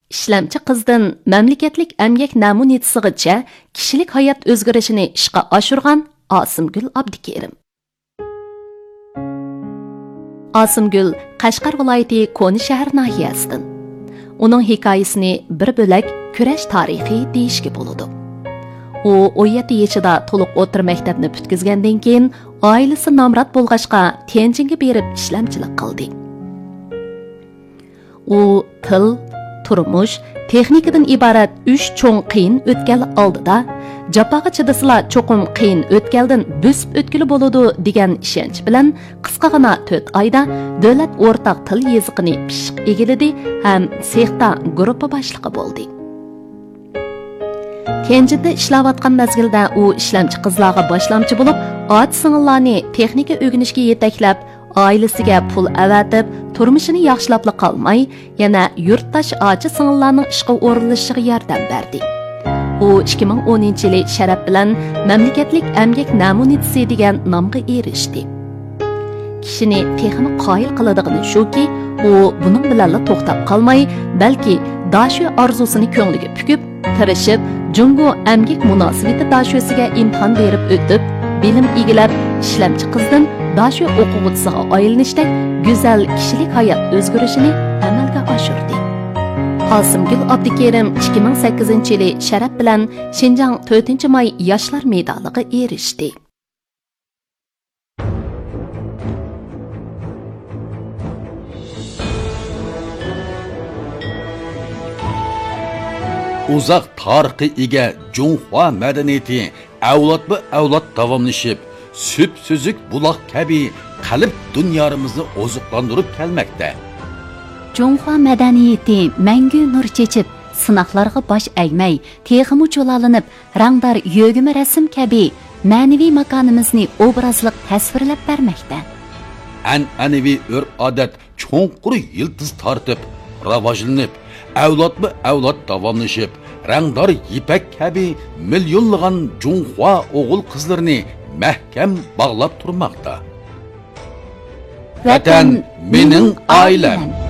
ishlamchi qizdan mamlakatlik emgak namunetisigacha kishilik hayot o'zgarishini ishga oshirgan Osimgul Abdukerim. Osimgul Qashqar viloyati Koni shahar nahiyasidan. Uning hikoyasini bir bo'lak kurash tarixi deyishga bo'ladi. U 17 yoshida to'liq o'rta maktabni bitkizgandan keyin oilasi nomrod bo'lg'achqa Tianjinga berib ishlamchilik qildi. U til, turmush, texnikadan iborat 3 cho'ng qiyin o'tgan oldida jafoga chidasila cho'qim qiyin o'tgandan bo'sib o'tkili bo'ladi degan ishonch bilan qisqagina 4 oyda davlat o'rtaq til yoziqini pishiq egildi ham sexta guruhi boshlig'i bo'ldi. Tianjinda ishlayotgan mezgilda u ishlamchi qizlarga boshlamchi bo'lib, ot-singillarni texnika o'rganishga yetaklab, oilasiga pul avatib, turmushini yaxshilab qolmay, yana yurtdosh ochi-singillarning ishga o'rinlashishiga yordam berdi. U 2010-yili sharaf bilan mamlakatlik emgak namunetisi degan nomga erishdi. Kishini texnik qoyil qiladigan shuki, u buning bilan to'xtab qolmay, balki dashu orzusini ko'ngliga pukib, tirishib, Jungo emgak munosabati dashosiga imtihon berib o'tib, bilim egilab, ishlamchi qizdan dashu o'quvchisiga aylanishda go'zal kishilik hayot o'zgarishini amalga oshirdi. Osimgul Abdukerim 2008-yili sharaf bilan Xinjiang 4-may yoshlar medaliga erishdi. Uzaq tarixi ega Junhua madaniyati avlod davomlashib, süp-süzük buloq kabi qalb dunyomizni oziqlantirib kelmoqda. Junhua madaniyati mangu nur chechib, sinoqlarga bosh egmay, texmi cho'lalinib, rangdor yo'g'imi rasm kabi ma'naviy makonimizni obrazliq tasvirlab bermoqda. An'anaviy urf-odat cho'nqur yildiz tortib, rivojlanib, avlod davomlashib, rangdor ipak kabi millionlagan Junhua o'g'il qizlarini mahkam bog'lab turmoqda. Vatan mening oilam.